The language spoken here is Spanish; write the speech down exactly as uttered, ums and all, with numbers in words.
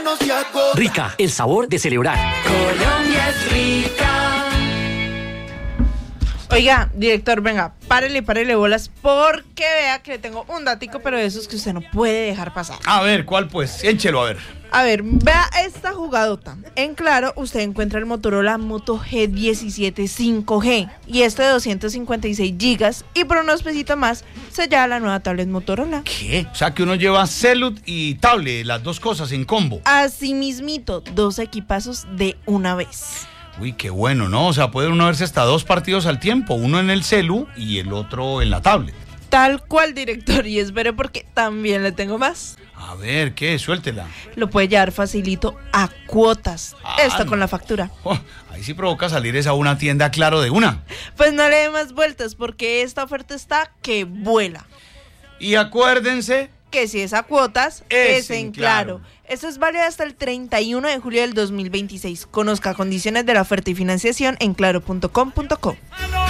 no se agota. Rica, el sabor de celebrar. Colombia es rica. Oiga, director, venga, párele, párele bolas, porque vea que le tengo un datico, pero de esos que usted no puede dejar pasar. A ver, ¿cuál pues? Énchelo, a ver. A ver, vea esta jugadota. En Claro, usted encuentra el Motorola Moto G diecisiete cinco G y este de doscientos cincuenta y seis gigas, y por unos pesitos más se lleva la nueva tablet Motorola. ¿Qué? O sea, que uno lleva Celut y tablet, las dos cosas en combo. Así mismito, dos equipazos de una vez. Uy, qué bueno, ¿no? O sea, puede uno verse hasta dos partidos al tiempo, uno en el celu y el otro en la tablet. Tal cual, director, y espere porque también le tengo más. A ver, ¿qué? Suéltela. Lo puede llevar facilito a cuotas. Ah, Esta no. con la factura. Oh, ahí sí provoca salir esa una tienda Claro de una. Pues no le dé más vueltas porque esta oferta está que vuela. Y acuérdense Que si es a cuotas, Es es, en en Claro. Claro. Esto es válido hasta el treinta y uno de julio del dos mil veintiséis. Conozca condiciones de la oferta y financiación en claro punto com punto co.